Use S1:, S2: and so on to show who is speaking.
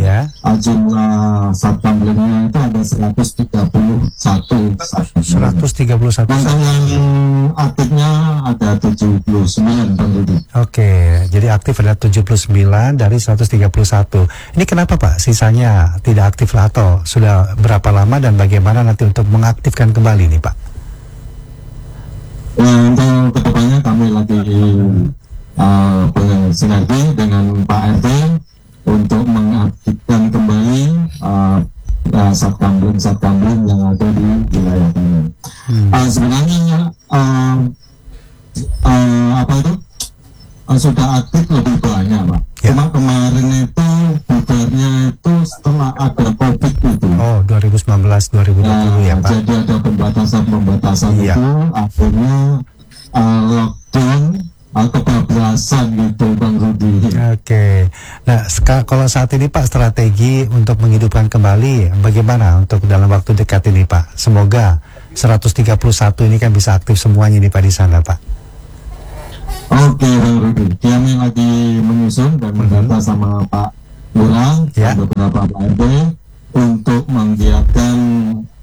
S1: Ya.
S2: Jumlah satpamnya itu ada 131.
S1: 131.
S2: Dan yang aktifnya ada 79 Bang Rudi.
S1: Oke, jadi aktif ada 79 dari 131. Ini kenapa Pak sisanya tidak aktif atau sudah berapa lama dan bagaimana nanti untuk mengaktifkan kembali nih Pak?
S2: Untuk kedepannya kami lagi bersinergi dengan Pak RT untuk mengaktifkan kembali satkamling yang ada di wilayah kami. Sebenarnya sudah aktif lebih banyak Pak. Cuma kemarin itu bubarnya itu setelah ada COVID itu.
S1: Oh, 2019-2020 ya Pak.
S2: Jadi ada pembatasan itu, akhirnya lockdown kebablasan gitu Bang Rudi.
S1: Oke. Nah, kalau saat ini Pak strategi untuk menghidupkan kembali bagaimana untuk dalam waktu dekat ini Pak? Semoga 131 ini kan bisa aktif semuanya nih Pak di sana Pak.
S2: Oke Bang Rudi, kami lagi menyusun dan mendata sama Pak Lurah dan beberapa Pak RT untuk menggiatkan